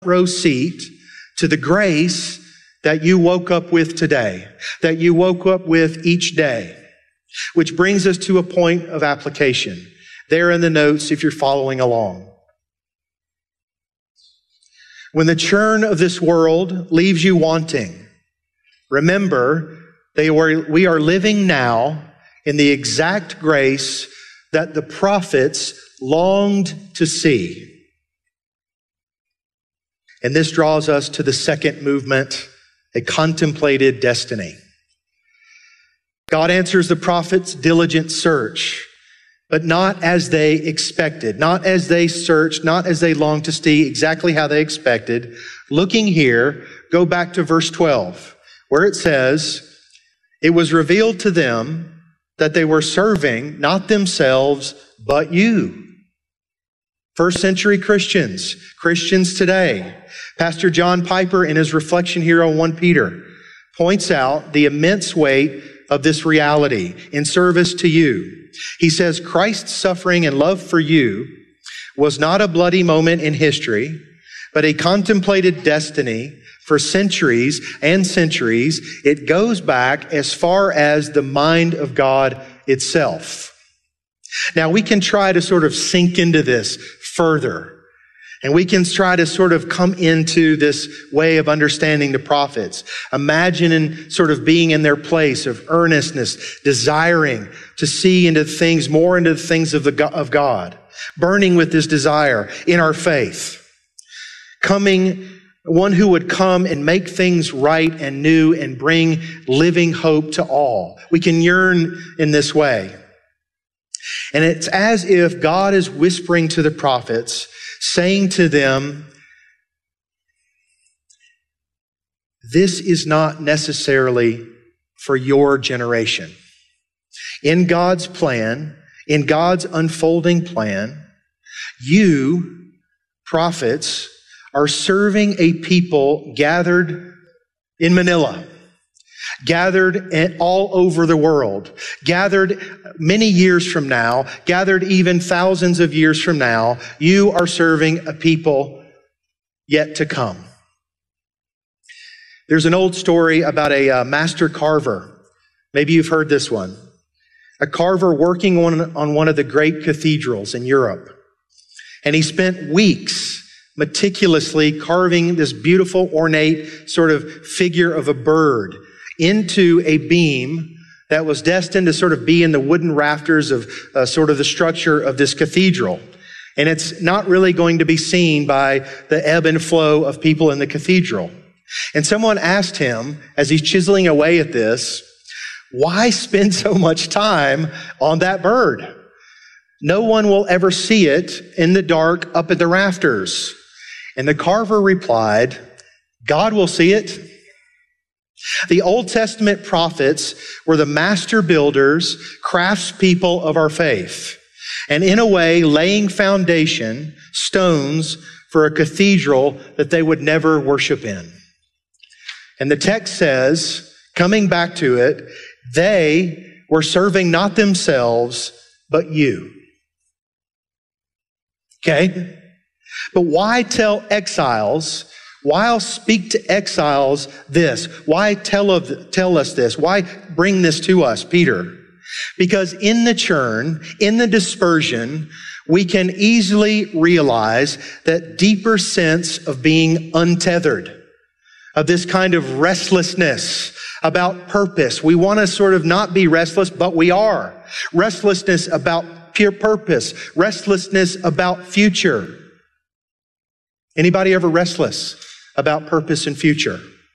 row seat to the grace that you woke up with today, that you woke up with each day. Which brings us to a point of application. There in the notes if you're following along. When the churn of this world leaves you wanting, remember we are living now in the exact grace that the prophets longed to see. And this draws us to the second movement, a contemplated destiny. God answers the prophets' diligent search, but not as they expected, not as they searched, not as they longed to see exactly how they expected. Looking here, go back to verse 12, where it says, "It was revealed to them that they were serving not themselves, but you." First century Christians today. Pastor John Piper, in his reflection here on 1 Peter, points out the immense weight of this reality in service to you. He says, Christ's suffering and love for you was not a bloody moment in history, but a contemplated destiny for centuries and centuries. It goes back as far as the mind of God itself. Now, we can try to sort of sink into this further. And we can try to sort of come into this way of understanding the prophets. Imagine sort of being in their place of earnestness, desiring to see into things, more into the things of God, burning with this desire in our faith. One who would come and make things right and new and bring living hope to all. We can yearn in this way. And it's as if God is whispering to the prophets, saying to them, this is not necessarily for your generation. In God's plan, in God's unfolding plan, you, prophets, are serving a people gathered in Manila, gathered all over the world, gathered many years from now, gathered even thousands of years from now. You are serving a people yet to come. There's an old story about a master carver. Maybe you've heard this one. A carver working on one of the great cathedrals in Europe. And he spent weeks meticulously carving this beautiful, ornate sort of figure of a bird into a beam that was destined to sort of be in the wooden rafters of sort of the structure of this cathedral. And it's not really going to be seen by the ebb and flow of people in the cathedral. And someone asked him, as he's chiseling away at this, why spend so much time on that bird? No one will ever see it in the dark up at the rafters. And the carver replied, God will see it. The Old Testament prophets were the master builders, craftspeople of our faith, and in a way laying foundation, stones for a cathedral that they would never worship in. And the text says, coming back to it, they were serving not themselves, but you. Okay? But why tell exiles? Why speak to exiles this? Why tell us this? Why bring this to us, Peter? Because in the churn, in the dispersion, we can easily realize that deeper sense of being untethered, of this kind of restlessness about purpose. We want to sort of not be restless, but we are. Restlessness about pure purpose, restlessness about future. Anybody ever restless about purpose and future?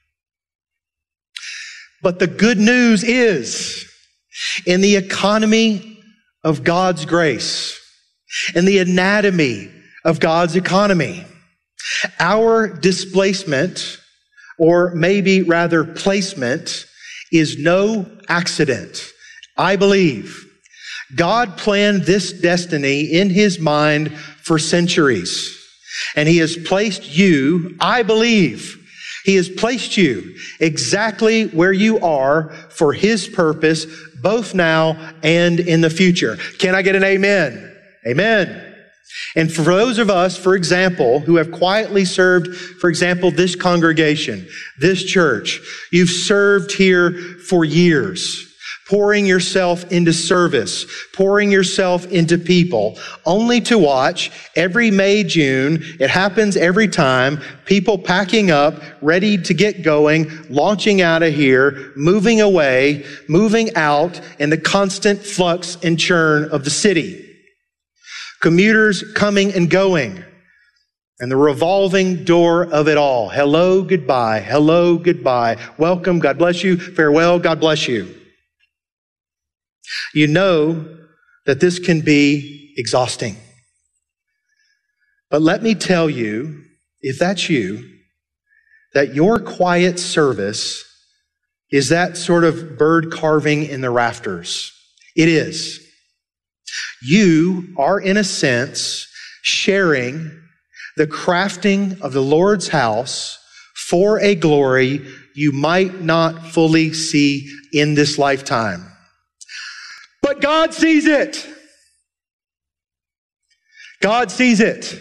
But the good news is, in the economy of God's grace, in the anatomy of God's economy, our displacement, or maybe rather placement, is no accident. I believe God planned this destiny in His mind for centuries. And He has placed you, I believe, He has placed you exactly where you are for His purpose, both now and in the future. Can I get an amen? Amen. And for those of us, for example, who have quietly served, for example, this congregation, this church, you've served here for years, pouring yourself into service, pouring yourself into people, only to watch every May, June, it happens every time, people packing up, ready to get going, launching out of here, moving away, moving out, and the constant flux and churn of the city. Commuters coming and going, and the revolving door of it all. Hello, goodbye. Hello, goodbye. Welcome, God bless you. Farewell, God bless you. You know that this can be exhausting. But let me tell you, if that's you, that your quiet service is that sort of bird carving in the rafters. It is. You are, in a sense, sharing the crafting of the Lord's house for a glory you might not fully see in this lifetime. But God sees it. God sees it.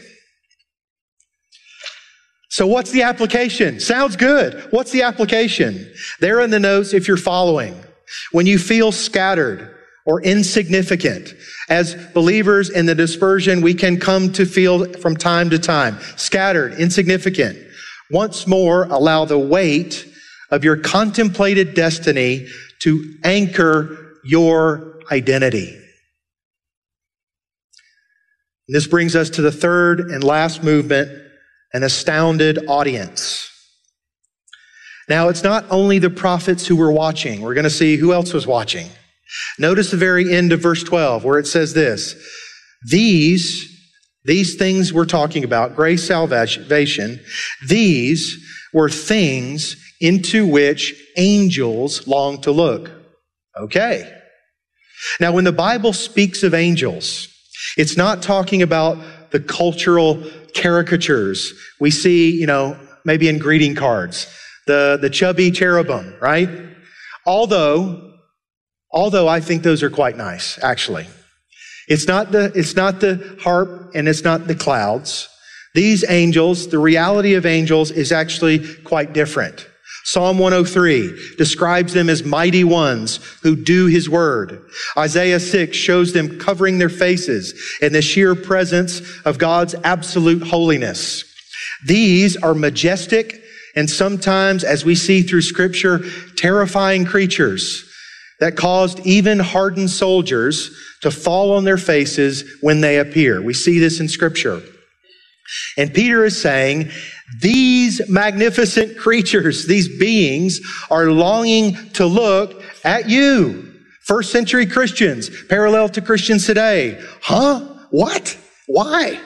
So what's the application? Sounds good. What's the application? There in the notes, if you're following, when you feel scattered or insignificant, as believers in the dispersion, we can come to feel from time to time scattered, insignificant. Once more, allow the weight of your contemplated destiny to anchor your identity. This brings us to the third and last movement, an astounded audience. Now, it's not only the prophets who were watching. We're going to see who else was watching. Notice the very end of verse 12 where it says this, these things we're talking about, grace, salvation, these were things into which angels long to look. Okay. Now, when the Bible speaks of angels, it's not talking about the cultural caricatures we see, maybe in greeting cards, the chubby cherubim, right? Although I think those are quite nice, actually. It's not the harp and it's not the clouds. These angels, the reality of angels is actually quite different. Psalm 103 describes them as mighty ones who do his word. Isaiah 6 shows them covering their faces in the sheer presence of God's absolute holiness. These are majestic and sometimes, as we see through Scripture, terrifying creatures that caused even hardened soldiers to fall on their faces when they appear. We see this in Scripture. And Peter is saying, these magnificent creatures, these beings, are longing to look at you. First century Christians, parallel to Christians today. Huh? What? Why?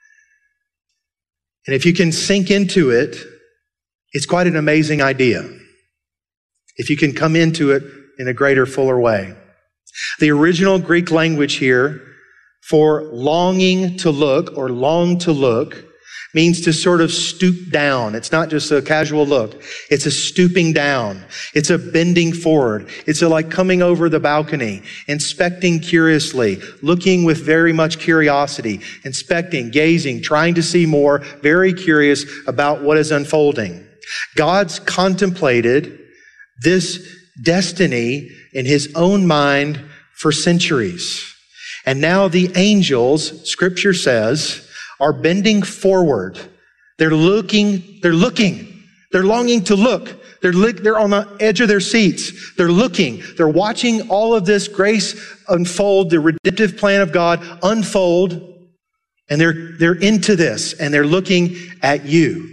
And if you can sink into it, it's quite an amazing idea. If you can come into it in a greater, fuller way. The original Greek language here for longing to look or long to look means to sort of stoop down. It's not just a casual look. It's a stooping down. It's a bending forward. It's a like coming over the balcony, inspecting curiously, looking with very much curiosity, inspecting, gazing, trying to see more, very curious about what is unfolding. God's contemplated this destiny in his own mind for centuries. And now the angels, Scripture says, are bending forward. They're longing to look. They're on the edge of their seats. They're looking. They're watching all of this grace unfold, the redemptive plan of God unfold, and they're into this, and they're looking at you.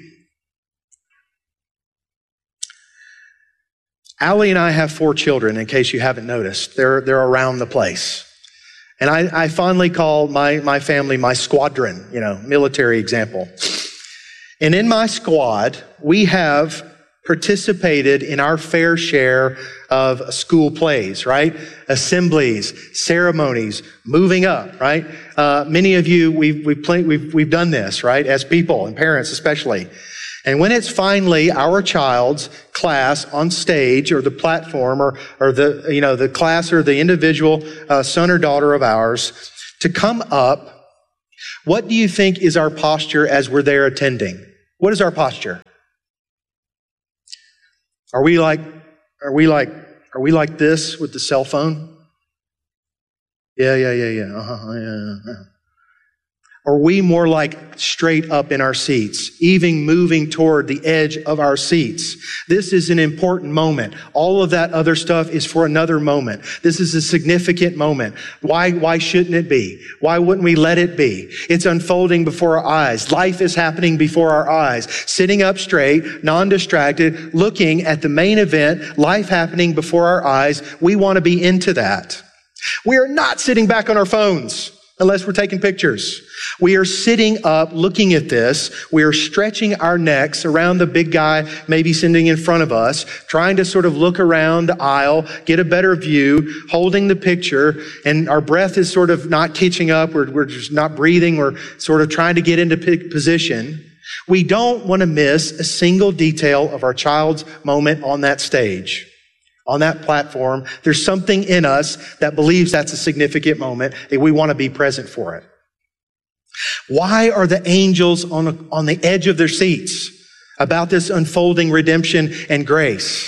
Allie and I have 4 children, in case you haven't noticed. They're around the place. And I fondly call my family my squadron, military example. And in my squad, we have participated in our fair share of school plays, right? Assemblies, ceremonies, moving up, right? Many of you, we've done this, right? As people and parents especially. And when it's finally our child's class on stage or the platform or the class or the individual son or daughter of ours to come up What do you think is our posture as we're there attending? What is our posture? Are we like this with the cell phone? Yeah. Yeah. Are we more like straight up in our seats, even moving toward the edge of our seats? This is an important moment. All of that other stuff is for another moment. This is a significant moment. Why shouldn't it be? Why wouldn't we let it be? It's unfolding before our eyes. Life is happening before our eyes. Sitting up straight, non-distracted, looking at the main event, life happening before our eyes. We want to be into that. We are not sitting back on our phones unless we're taking pictures. We are sitting up looking at this. We are stretching our necks around the big guy maybe sitting in front of us, trying to sort of look around the aisle, get a better view, holding the picture, and our breath is sort of not catching up. We're just not breathing. We're sort of trying to get into position. We don't want to miss a single detail of our child's moment on that stage. On that platform, there's something in us that believes that's a significant moment and we want to be present for it. Why are the angels on the edge of their seats about this unfolding redemption and grace?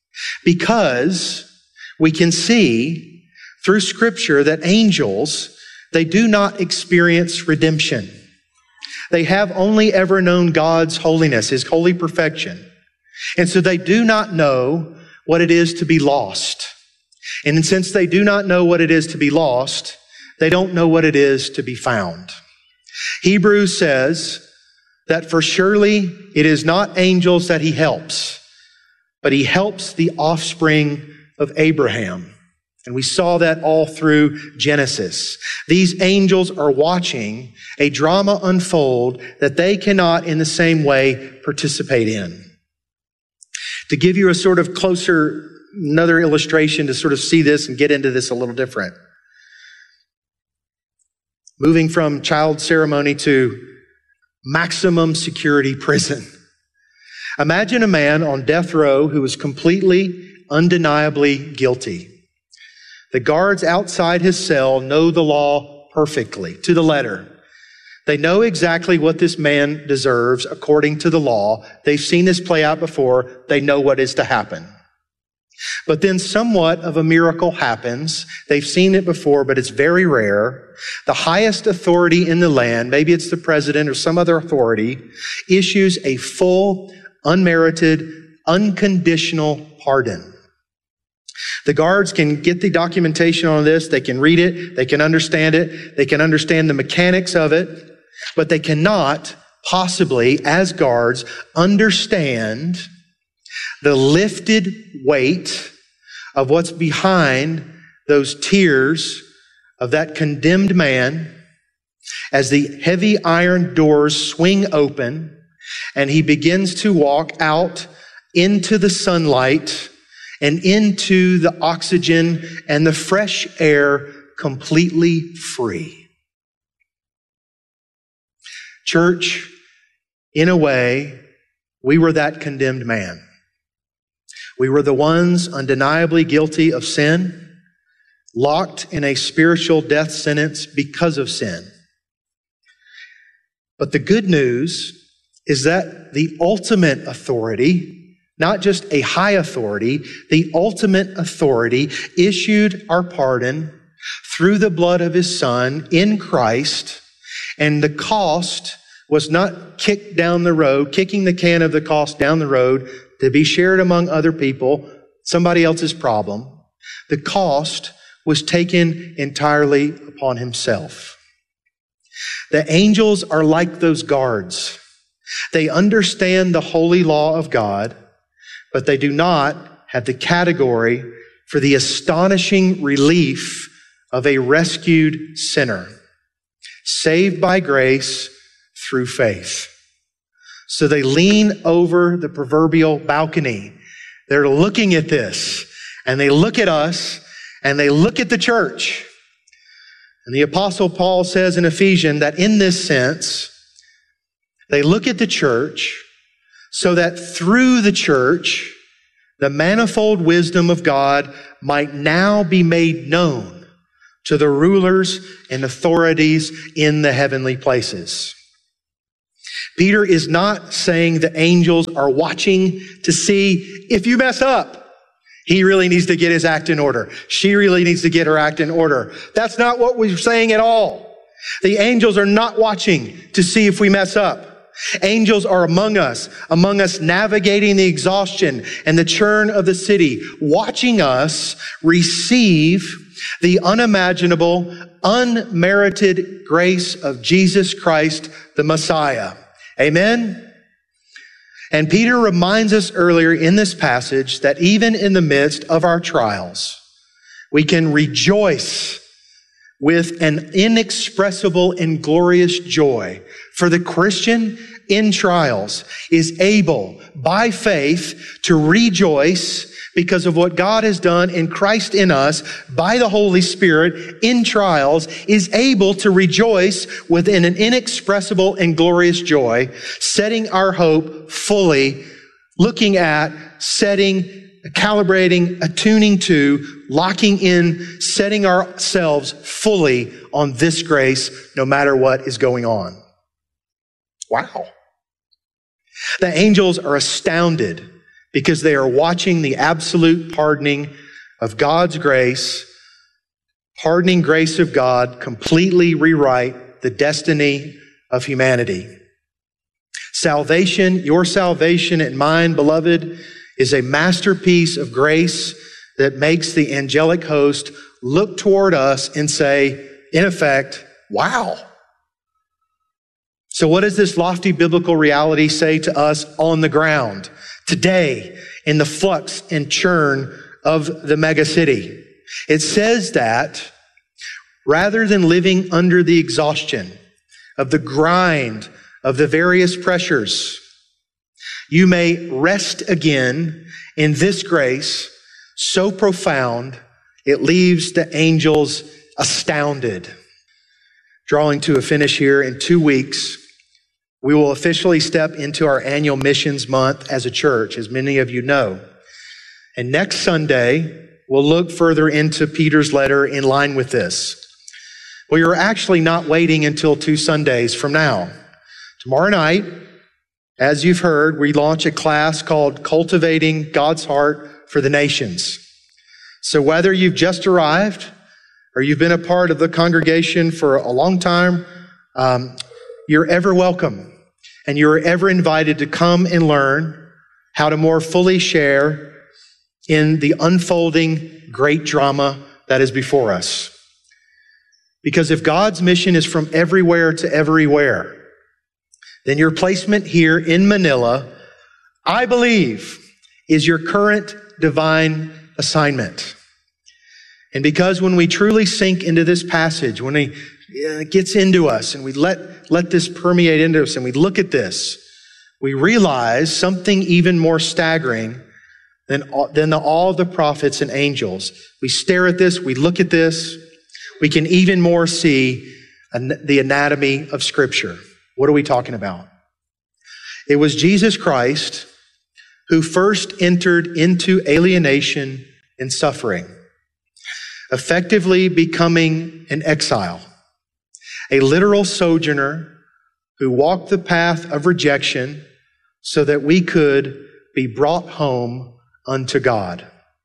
Because we can see through Scripture that angels, they do not experience redemption. They have only ever known God's holiness, His holy perfection. And so they do not know what it is to be lost. And since they do not know what it is to be lost, they don't know what it is to be found. Hebrews says that for surely it is not angels that He helps, but He helps the offspring of Abraham. And we saw that all through Genesis. These angels are watching a drama unfold that they cannot in the same way participate in. To give you a sort of another illustration to sort of see this and get into this a little different. Moving from child ceremony to maximum security prison. Imagine a man on death row who is completely, undeniably guilty. The guards outside his cell know the law perfectly, to the letter. They know exactly what this man deserves according to the law. They've seen this play out before. They know what is to happen. But then somewhat of a miracle happens. They've seen it before, but it's very rare. The highest authority in the land, maybe it's the president or some other authority, issues a full, unmerited, unconditional pardon. The guards can get the documentation on this. They can read it. They can understand it. They can understand the mechanics of it. But they cannot possibly, as guards, understand the lifted weight of what's behind those tears of that condemned man as the heavy iron doors swing open and he begins to walk out into the sunlight and into the oxygen and the fresh air completely free. Church, in a way, we were that condemned man. We were the ones undeniably guilty of sin, locked in a spiritual death sentence because of sin. But the good news is that the ultimate authority, not just a high authority, the ultimate authority issued our pardon through the blood of His Son in Christ, and the cost was not kicked down the road, kicking the can of the cost down the road to be shared among other people, somebody else's problem. The cost was taken entirely upon Himself. The angels are like those guards. They understand the holy law of God, but they do not have the category for the astonishing relief of a rescued sinner, saved by grace through faith. So they lean over the proverbial balcony. They're looking at this, and they look at us, and they look at the church. And the Apostle Paul says in Ephesians that in this sense, they look at the church so that through the church, the manifold wisdom of God might now be made known to the rulers and authorities in the heavenly places. Peter is not saying the angels are watching to see if you mess up. He really needs to get his act in order. She really needs to get her act in order. That's not what we're saying at all. The angels are not watching to see if we mess up. Angels are among us navigating the exhaustion and the churn of the city, watching us receive the unimaginable, unmerited grace of Jesus Christ, the Messiah. Amen? And Peter reminds us earlier in this passage that even in the midst of our trials, we can rejoice with an inexpressible and glorious joy. For the Christian in trials is able, by faith, to rejoice because of what God has done in Christ in us by the Holy Spirit in trials, is able to rejoice within an inexpressible and glorious joy, setting our hope fully, looking at, setting, calibrating, attuning to, locking in, setting ourselves fully on this grace no matter what is going on. Wow. The angels are astounded because they are watching the absolute pardoning of God's grace, pardoning grace of God, completely rewrite the destiny of humanity. Salvation, your salvation and mine, beloved, is a masterpiece of grace that makes the angelic host look toward us and say, in effect, wow. So what does this lofty biblical reality say to us on the ground today in the flux and churn of the mega city? It says that rather than living under the exhaustion of the grind of the various pressures, you may rest again in this grace so profound it leaves the angels astounded. Drawing to a finish here, in 2 weeks, we will officially step into our annual missions month as a church, as many of you know. And next Sunday, we'll look further into Peter's letter in line with this. We are actually not waiting until 2 Sundays from now. Tomorrow night, as you've heard, we launch a class called Cultivating God's Heart for the Nations. So whether you've just arrived or you've been a part of the congregation for a long time, you're ever welcome. And you're ever invited to come and learn how to more fully share in the unfolding great drama that is before us. Because if God's mission is from everywhere to everywhere, then your placement here in Manila, I believe, is your current divine assignment. And because when we truly sink into this passage, when it gets into us and we let this permeate into us and we look at this, we realize something even more staggering than all the prophets and angels. We stare at this, we look at this, we can even more see the anatomy of Scripture. What are we talking about? It was Jesus Christ who first entered into alienation and suffering, effectively becoming an exile, a literal sojourner who walked the path of rejection so that we could be brought home unto God.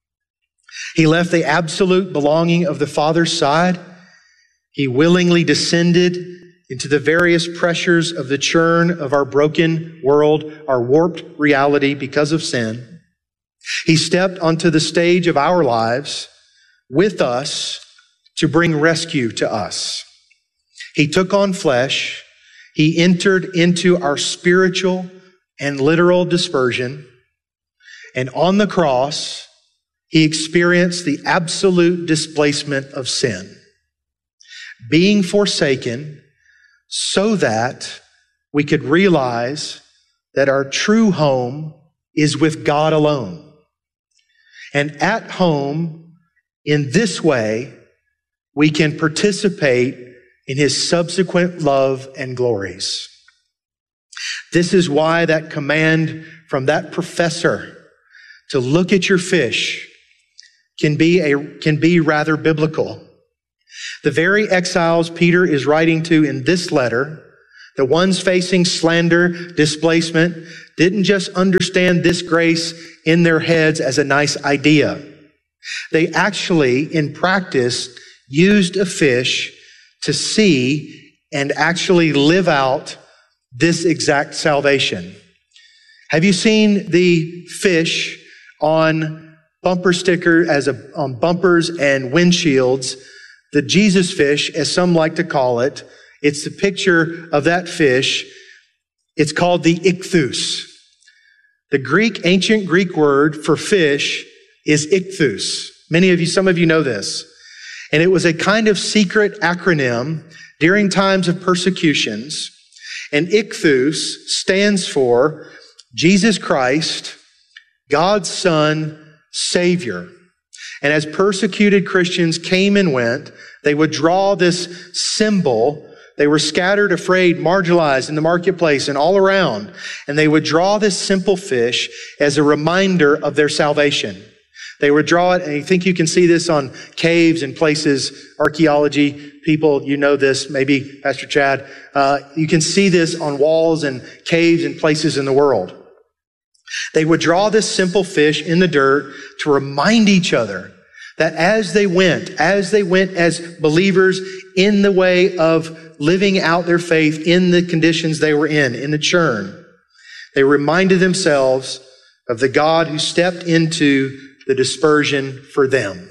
He left the absolute belonging of the Father's side. He willingly descended into the various pressures of the churn of our broken world, our warped reality because of sin. He stepped onto the stage of our lives with us to bring rescue to us. He took on flesh. He entered into our spiritual and literal dispersion. And on the cross, he experienced the absolute displacement of sin, being forsaken so that we could realize that our true home is with God alone. And at home, in this way, we can participate in his subsequent love and glories. This is why that command from that professor to look at your fish can be rather biblical. The very exiles Peter is writing to in this letter, the ones facing slander, displacement, didn't just understand this grace in their heads as a nice idea. They actually, in practice, used a fish to see and actually live out this exact salvation. Have you seen the fish on bumper sticker on bumpers and windshields? The Jesus fish, as some like to call it. It's the picture of that fish. It's called the ichthus. The ancient Greek word for fish is ichthus. Some of you know this. And it was a kind of secret acronym during times of persecutions. And ichthus stands for Jesus Christ, God's Son, Savior. And as persecuted Christians came and went, they would draw this symbol. They were scattered, afraid, marginalized in the marketplace and all around. And they would draw this simple fish as a reminder of their salvation. They would draw it, and I think you can see this on caves and places, archaeology people, you know this, maybe Pastor Chad. You can see this on walls and caves and places in the world. They would draw this simple fish in the dirt to remind each other that as they went as believers in the way of living out their faith in the conditions they were in the churn, they reminded themselves of the God who stepped into the dispersion for them.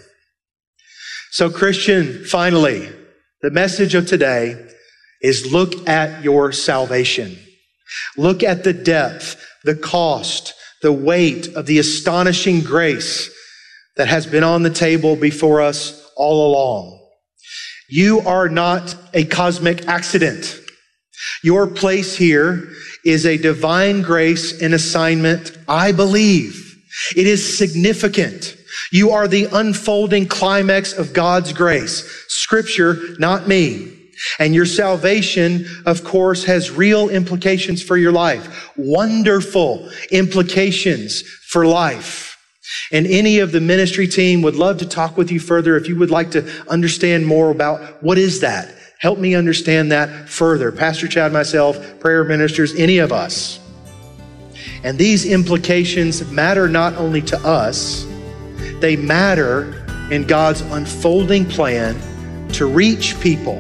So Christian, finally, the message of today is look at your salvation. Look at the depth, the cost, the weight of the astonishing grace that has been on the table before us all along. You are not a cosmic accident. Your place here is a divine grace and assignment, I believe. It is significant. You are the unfolding climax of God's grace. Scripture, not me. And your salvation, of course, has real implications for your life. Wonderful implications for life. And any of the ministry team would love to talk with you further if you would like to understand more about what is that. Help me understand that further. Pastor Chad, myself, prayer ministers, any of us. And these implications matter not only to us, they matter in God's unfolding plan to reach people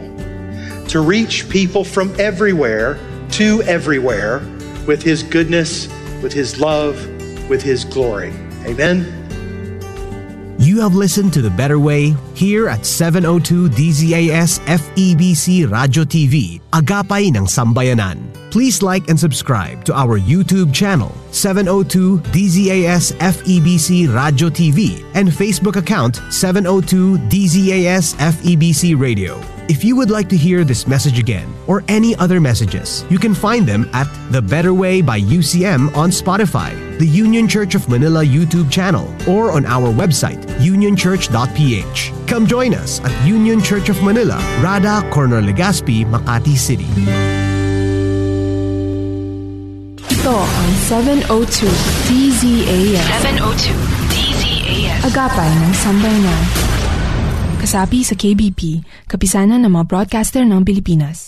from everywhere to everywhere with His goodness, with His love, with His glory. Amen. You have listened to The Better Way here at 702 DZAS FEBC Radio TV, Agapay ng Sambayanan. Please like and subscribe to our YouTube channel, 702 DZAS FEBC Radio TV, and Facebook account, 702 DZAS FEBC Radio. If you would like to hear this message again or any other messages, you can find them at The Better Way by UCM on Spotify, the Union Church of Manila YouTube channel, or on our website, unionchurch.ph. Come join us at Union Church of Manila, Rada, Corner Legazpi, Makati City. Ito ang 702 DZAS. 702 DZAS. Agapay ng Sambayanan. Kasapi sa KBP, kapisanan ng mga broadcaster ng Pilipinas.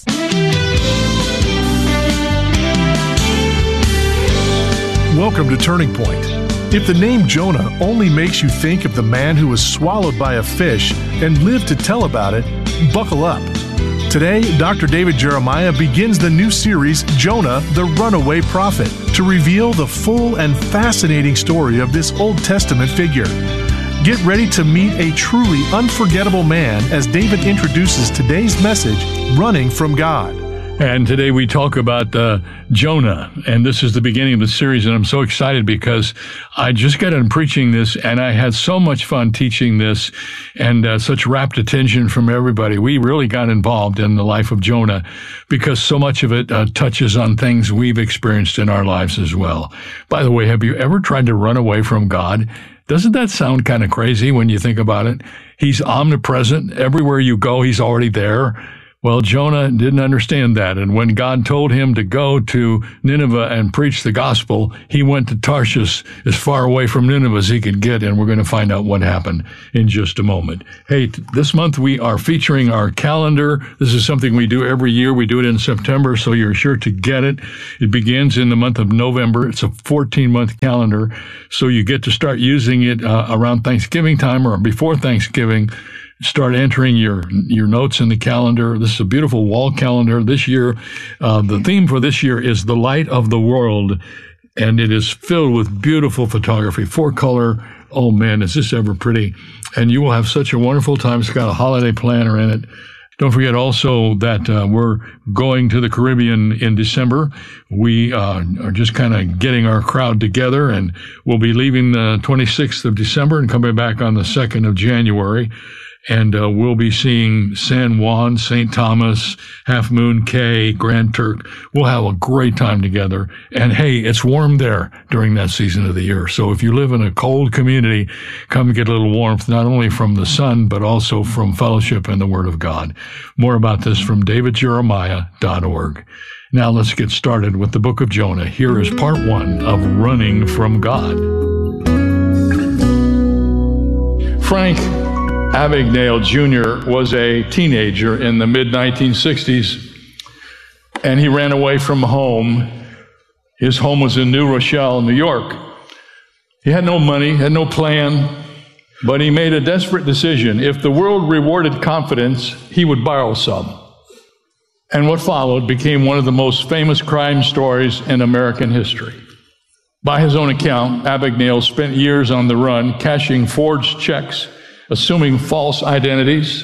Welcome to Turning Point. If the name Jonah only makes you think of the man who was swallowed by a fish and lived to tell about it, buckle up. Today, Dr. David Jeremiah begins the new series, Jonah, the Runaway Prophet, to reveal the full and fascinating story of this Old Testament figure. Get ready to meet a truly unforgettable man as David introduces today's message, Running from God. And today we talk about Jonah, and this is the beginning of the series, and I'm so excited because I just got done preaching this, and I had so much fun teaching this, and such rapt attention from everybody. We really got involved in the life of Jonah because so much of it touches on things we've experienced in our lives as well. By the way, have you ever tried to run away from God? Doesn't that sound kind of crazy when you think about it? He's omnipresent. Everywhere you go, He's already there. Well, Jonah didn't understand that. And when God told him to go to Nineveh and preach the gospel, he went to Tarshish, as far away from Nineveh as he could get. And we're going to find out what happened in just a moment. Hey, this month we are featuring our calendar. This is something we do every year. We do it in September, so you're sure to get it. It begins in the month of November. It's a 14-month calendar. So you get to start using it around Thanksgiving time or before Thanksgiving. Start entering your notes in the calendar. This is a beautiful wall calendar. This year, the theme for this year is the light of the world, and it is filled with beautiful photography, 4-color. Oh man, is this ever pretty? And you will have such a wonderful time. It's got a holiday planner in it. Don't forget also that we're going to the Caribbean in December. We are just kind of getting our crowd together, and we'll be leaving the 26th of December and coming back on the 2nd of January. And we'll be seeing San Juan, St. Thomas, Half Moon Cay, Grand Turk. We'll have a great time together. And hey, it's warm there during that season of the year. So if you live in a cold community, come get a little warmth, not only from the sun, but also from fellowship and the Word of God. More about this from davidjeremiah.org. Now let's get started with the book of Jonah. Here is part 1 of Running from God. Frank Abagnale Jr. was a teenager in the mid-1960s, and he ran away from home. His home was in New Rochelle, New York. He had no money, had no plan, but he made a desperate decision. If the world rewarded confidence, he would borrow some. And what followed became one of the most famous crime stories in American history. By his own account, Abagnale spent years on the run, cashing forged checks, assuming false identities.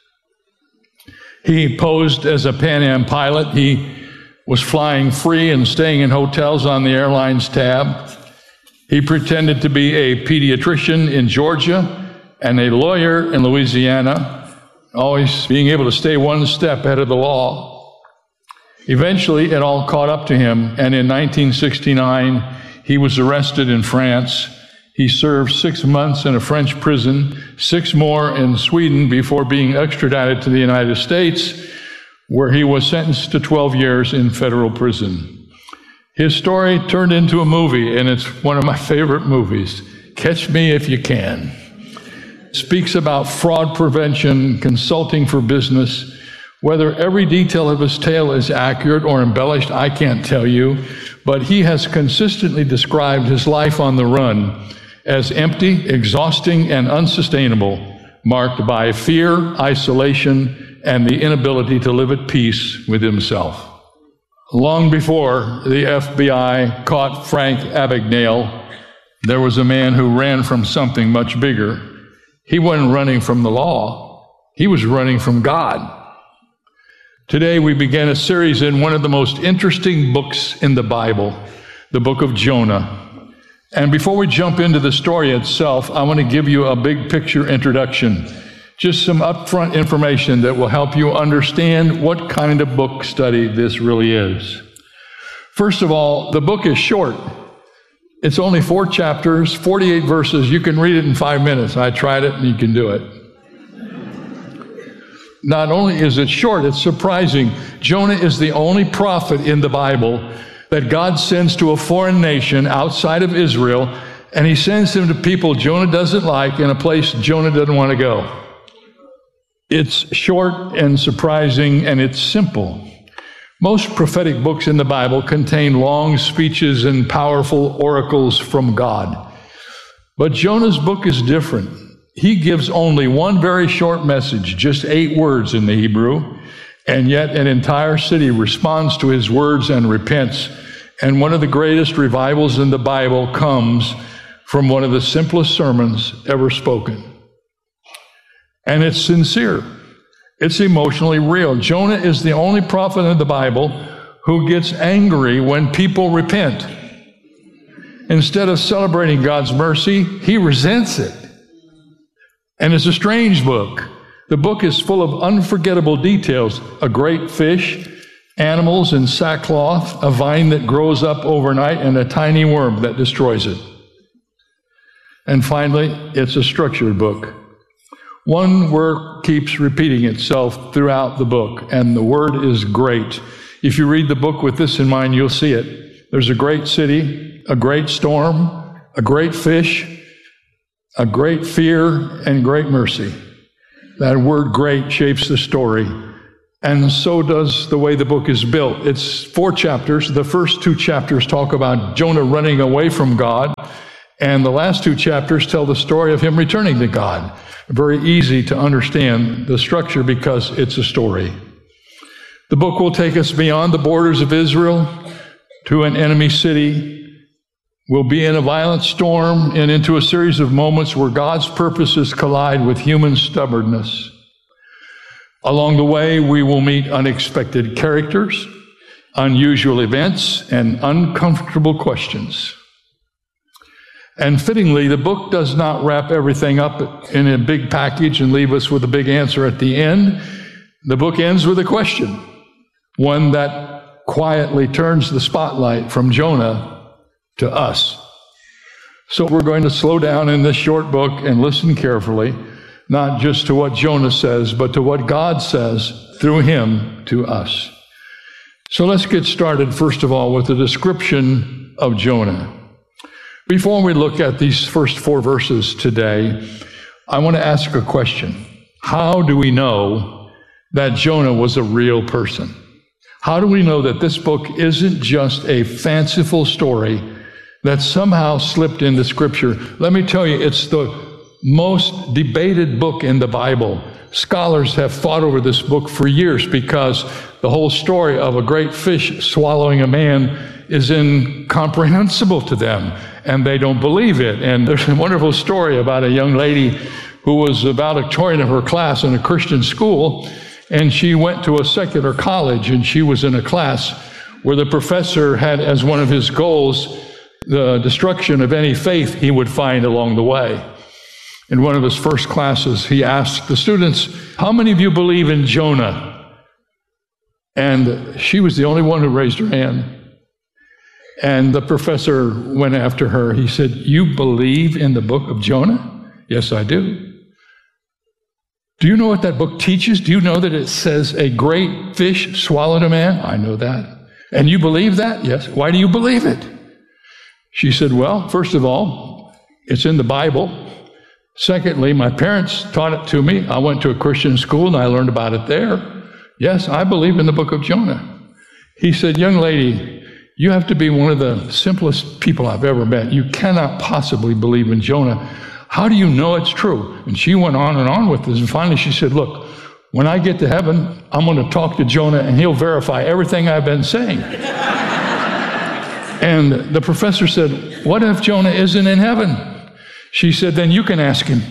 He posed as a Pan Am pilot. He was flying free and staying in hotels on the airline's tab. He pretended to be a pediatrician in Georgia and a lawyer in Louisiana, always being able to stay one step ahead of the law. Eventually, it all caught up to him, and in 1969, he was arrested in France. He served 6 months in a French prison, 6 more in Sweden before being extradited to the United States, where he was sentenced to 12 years in federal prison. His story turned into a movie, and it's one of my favorite movies, Catch Me If You Can. It speaks about fraud prevention, consulting for business. Whether every detail of his tale is accurate or embellished, I can't tell you, but he has consistently described his life on the run as empty, exhausting, and unsustainable, marked by fear, isolation, and the inability to live at peace with himself. Long before the FBI caught Frank Abagnale, there was a man who ran from something much bigger. He wasn't running from the law. He was running from God. Today we begin a series in one of the most interesting books in the Bible, the book of Jonah. And before we jump into the story itself, I want to give you a big picture introduction. Just some upfront information that will help you understand what kind of book study this really is. First of all, the book is short. It's only 4 chapters, 48 verses. You can read it in 5 minutes. I tried it and you can do it. Not only is it short, it's surprising. Jonah is the only prophet in the Bible that God sends to a foreign nation outside of Israel, and he sends him to people Jonah doesn't like in a place Jonah doesn't want to go. It's short and surprising, and it's simple. Most prophetic books in the Bible contain long speeches and powerful oracles from God. But Jonah's book is different. He gives only one very short message, just 8 words in the Hebrew, and yet an entire city responds to his words and repents. And one of the greatest revivals in the Bible comes from one of the simplest sermons ever spoken. And it's sincere. It's emotionally real. Jonah is the only prophet in the Bible who gets angry when people repent. Instead of celebrating God's mercy, he resents it. And it's a strange book. The book is full of unforgettable details. A great fish, animals in sackcloth, a vine that grows up overnight, and a tiny worm that destroys it. And finally, it's a structured book. One word keeps repeating itself throughout the book, and the word is great. If you read the book with this in mind, you'll see it. There's a great city, a great storm, a great fish, a great fear, and great mercy. That word great shapes the story, and so does the way the book is built. It's 4 chapters. The first 2 chapters talk about Jonah running away from God, and the last 2 chapters tell the story of him returning to God. Very easy to understand the structure because it's a story. The book will take us beyond the borders of Israel to an enemy city. We'll be in a violent storm and into a series of moments where God's purposes collide with human stubbornness. Along the way, we will meet unexpected characters, unusual events, and uncomfortable questions. And fittingly, the book does not wrap everything up in a big package and leave us with a big answer at the end. The book ends with a question, one that quietly turns the spotlight from Jonah to us. So we're going to slow down in this short book and listen carefully, not just to what Jonah says, but to what God says through him to us. So let's get started, first of all, with the description of Jonah. Before we look at these first 4 verses today, I want to ask a question. How do we know that Jonah was a real person? How do we know that this book isn't just a fanciful story that somehow slipped into Scripture? Let me tell you, it's the most debated book in the Bible. Scholars have fought over this book for years because the whole story of a great fish swallowing a man is incomprehensible to them, and they don't believe it. And there's a wonderful story about a young lady who was the valedictorian of her class in a Christian school, and she went to a secular college, and she was in a class where the professor had as one of his goals the destruction of any faith he would find along the way. In one of his first classes, he asked the students, "How many of you believe in Jonah?" And she was the only one who raised her hand. And the professor went after her. He said, "You believe in the book of Jonah?" "Yes, I do." "Do you know what that book teaches? Do you know that it says a great fish swallowed a man?" "I know that." "And you believe that?" "Yes." "Why do you believe it?" She said, "Well, first of all, it's in the Bible. Secondly, my parents taught it to me. I went to a Christian school and I learned about it there. Yes, I believe in the book of Jonah." He said, "Young lady, you have to be one of the simplest people I've ever met. You cannot possibly believe in Jonah. How do you know it's true?" And she went on with this. And finally she said, "Look, when I get to heaven, I'm going to talk to Jonah and he'll verify everything I've been saying." And the professor said, "What if Jonah isn't in heaven?" She said, "Then you can ask him."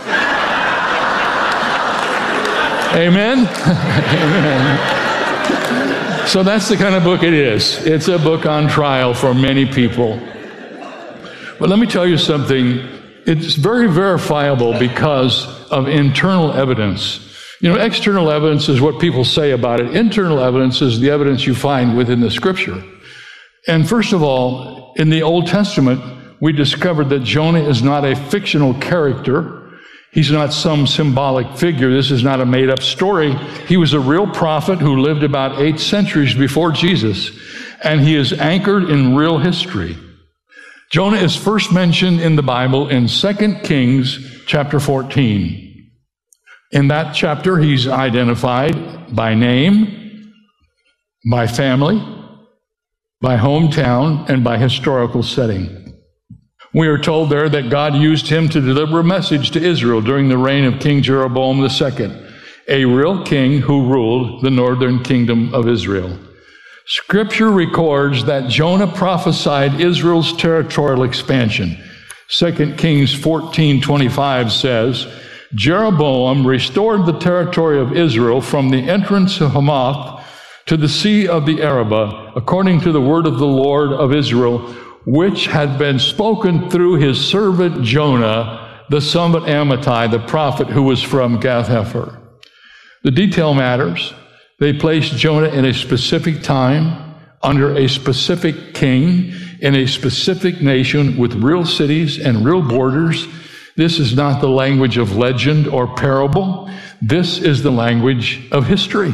Amen? Amen. So that's the kind of book it is. It's a book on trial for many people. But let me tell you something. It's very verifiable because of internal evidence. You know, external evidence is what people say about it. Internal evidence is the evidence you find within the Scripture. And first of all, in the Old Testament, we discovered that Jonah is not a fictional character. He's not some symbolic figure. This is not a made-up story. He was a real prophet who lived about 8 centuries before Jesus, and he is anchored in real history. Jonah is first mentioned in the Bible in 2 Kings chapter 14. In that chapter, he's identified by name, by family, by hometown, and by historical setting. We are told there that God used him to deliver a message to Israel during the reign of King Jeroboam II, a real king who ruled the northern kingdom of Israel. Scripture records that Jonah prophesied Israel's territorial expansion. 2 Kings 14:25 says, "Jeroboam restored the territory of Israel from the entrance of Hamath to the sea of the Arabah, according to the word of the Lord of Israel, which had been spoken through his servant Jonah, the son of Amittai, the prophet who was from Gath-hepher." The detail matters. They placed Jonah in a specific time, under a specific king, in a specific nation with real cities and real borders. This is not the language of legend or parable. This is the language of history.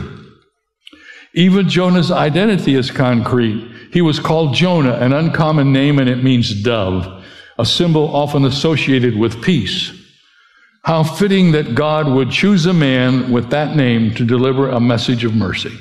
Even Jonah's identity is concrete. He was called Jonah, an uncommon name, and it means dove, a symbol often associated with peace. How fitting that God would choose a man with that name to deliver a message of mercy.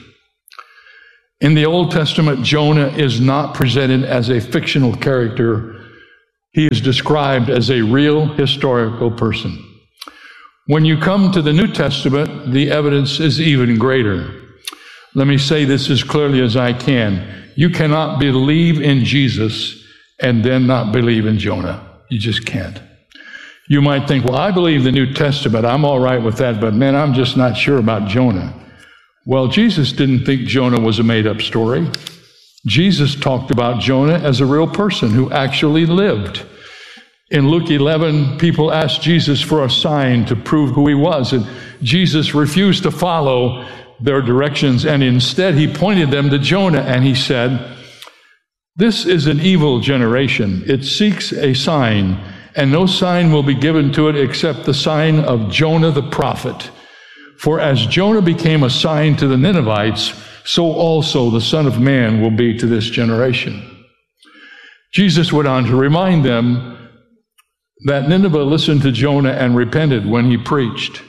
In the Old Testament, Jonah is not presented as a fictional character. He is described as a real historical person. When you come to the New Testament, the evidence is even greater. Let me say this as clearly as I can. You cannot believe in Jesus and then not believe in Jonah. You just can't. You might think, well, I believe the New Testament. I'm all right with that, but man, I'm just not sure about Jonah. Well, Jesus didn't think Jonah was a made-up story. Jesus talked about Jonah as a real person who actually lived. In Luke 11, people asked Jesus for a sign to prove who he was, and Jesus refused to follow their directions, and instead he pointed them to Jonah, and he said, "This is an evil generation. It seeks a sign, and no sign will be given to it except the sign of Jonah the prophet. For as Jonah became a sign to the Ninevites, so also the Son of Man will be to this generation." Jesus went on to remind them that Nineveh listened to Jonah and repented when he preached.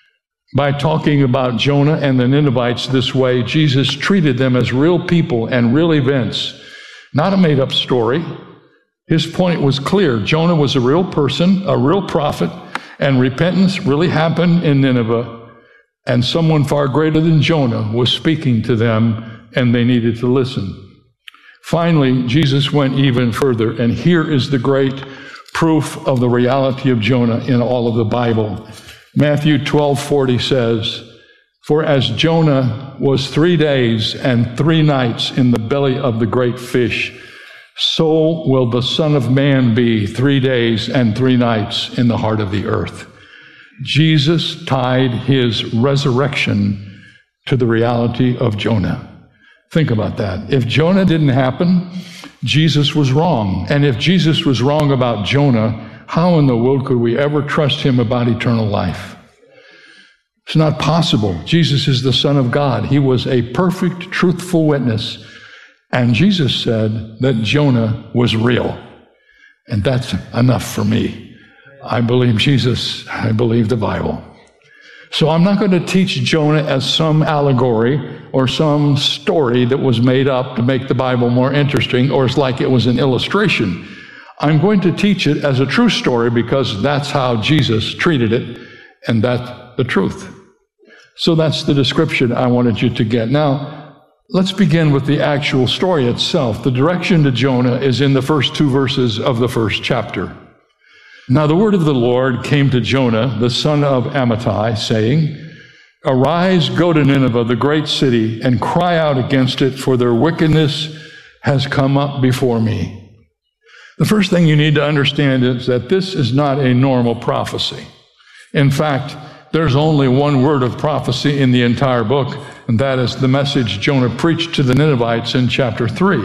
By talking about Jonah and the Ninevites this way, Jesus treated them as real people and real events, not a made-up story. His point was clear. Jonah was a real person, a real prophet, and repentance really happened in Nineveh. And someone far greater than Jonah was speaking to them, and they needed to listen. Finally, Jesus went even further, and here is the great proof of the reality of Jonah in all of the Bible. Matthew 12:40 says, "For as Jonah was 3 days and 3 nights in the belly of the great fish, so will the Son of Man be 3 days and 3 nights in the heart of the earth." Jesus tied his resurrection to the reality of Jonah. Think about that. If Jonah didn't happen, Jesus was wrong. And if Jesus was wrong about Jonah, how in the world could we ever trust him about eternal life? It's not possible. Jesus is the Son of God. He was a perfect, truthful witness. And Jesus said that Jonah was real. And that's enough for me. I believe Jesus. I believe the Bible. So I'm not going to teach Jonah as some allegory or some story that was made up to make the Bible more interesting, or it's like it was an illustration. I'm going to teach it as a true story because that's how Jesus treated it, and that's the truth. So that's the description I wanted you to get. Now, let's begin with the actual story itself. The direction to Jonah is in the first 2 verses of the first chapter. Now the word of the Lord came to Jonah, the son of Amittai, saying, "Arise, go to Nineveh, the great city, and cry out against it, for their wickedness has come up before me." The first thing you need to understand is that this is not a normal prophecy. In fact, there's only one word of prophecy in the entire book, and that is the message Jonah preached to the Ninevites in chapter 3.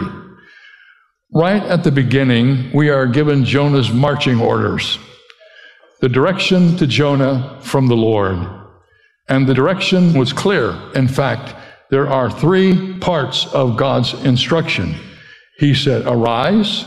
Right at the beginning, we are given Jonah's marching orders, the direction to Jonah from the Lord. And the direction was clear. In fact, there are 3 parts of God's instruction. He said, "Arise,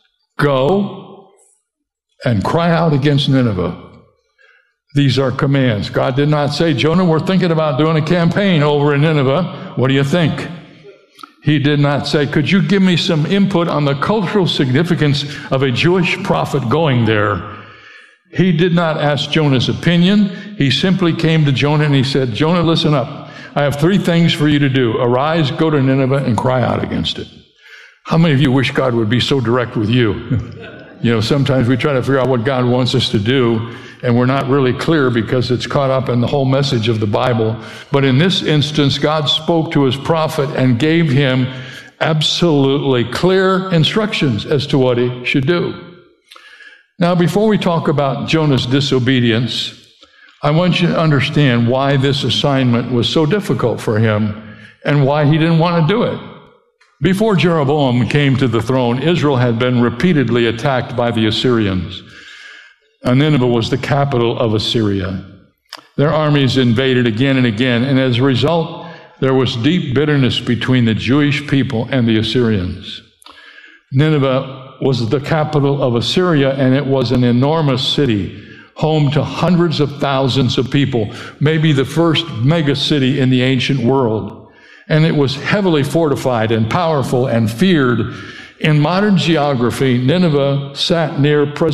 go, and cry out against Nineveh." These are commands. God did not say, "Jonah, we're thinking about doing a campaign over in Nineveh. What do you think?" He did not say, "Could you give me some input on the cultural significance of a Jewish prophet going there?" He did not ask Jonah's opinion. He simply came to Jonah and he said, "Jonah, listen up. I have 3 things for you to do. Arise, go to Nineveh, and cry out against it." How many of you wish God would be so direct with you? You know, sometimes we try to figure out what God wants us to do, and we're not really clear because it's caught up in the whole message of the Bible. But in this instance, God spoke to his prophet and gave him absolutely clear instructions as to what he should do. Now, before we talk about Jonah's disobedience, I want you to understand why this assignment was so difficult for him and why he didn't want to do it. Before Jeroboam came to the throne, Israel had been repeatedly attacked by the Assyrians. Nineveh was the capital of Assyria. Their armies invaded again and again, and as a result, there was deep bitterness between the Jewish people and the Assyrians. Nineveh was the capital of Assyria, and it was an enormous city, home to hundreds of thousands of people, maybe the first mega city in the ancient world. And it was heavily fortified and powerful and feared. In modern geography, Nineveh sat near